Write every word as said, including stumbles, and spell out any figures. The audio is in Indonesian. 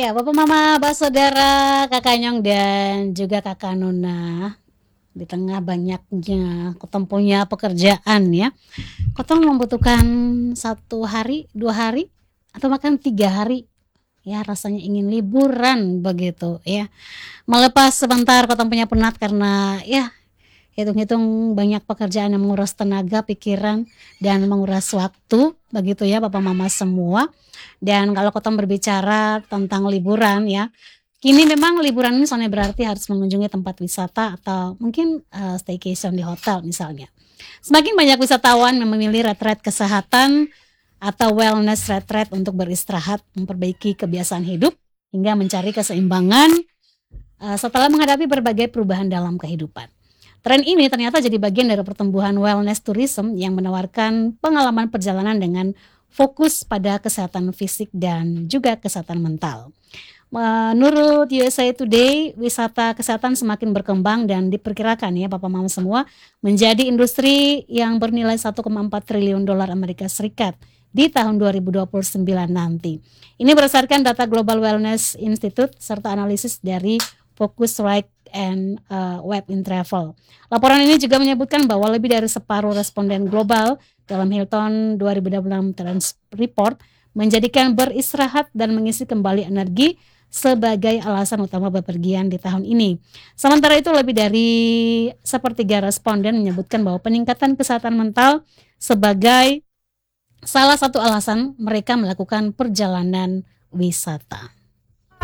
Ya, Papa Mama, Pak Saudara, Kakak Nyong dan juga Kakak Nona. Di tengah banyaknya kotong punya pekerjaan ya. Kotong membutuhkan satu hari, dua hari, atau bahkan tiga hari. Ya, rasanya ingin liburan begitu ya. Melepas sebentar kotong punya penat karena ya hitung-hitung banyak pekerjaan yang menguras tenaga, pikiran, dan menguras waktu, begitu ya Papa Mama semua. Dan kalau kotong berbicara tentang liburan ya, kini memang liburan ini soalnya berarti harus mengunjungi tempat wisata atau mungkin uh, staycation di hotel misalnya. Semakin banyak wisatawan yang memilih retret kesehatan atau wellness retret untuk beristirahat, memperbaiki kebiasaan hidup, hingga mencari keseimbangan uh, setelah menghadapi berbagai perubahan dalam kehidupan. Tren ini ternyata jadi bagian dari pertumbuhan wellness tourism yang menawarkan pengalaman perjalanan dengan fokus pada kesehatan fisik dan juga kesehatan mental. Menurut U S A Today, wisata kesehatan semakin berkembang dan diperkirakan ya Papa Mama semua menjadi industri yang bernilai satu koma empat triliun dolar Amerika Serikat di tahun dua ribu dua puluh sembilan nanti. Ini berdasarkan data Global Wellness Institute serta analisis dari Focusrite and uh, Web in Travel. Laporan ini juga menyebutkan bahwa lebih dari separuh responden global dalam Hilton dua ribu dua puluh enam Trends Report menjadikan beristirahat dan mengisi kembali energi sebagai alasan utama bepergian di tahun ini. Sementara itu lebih dari sepertiga responden menyebutkan bahwa peningkatan kesehatan mental sebagai salah satu alasan mereka melakukan perjalanan wisata.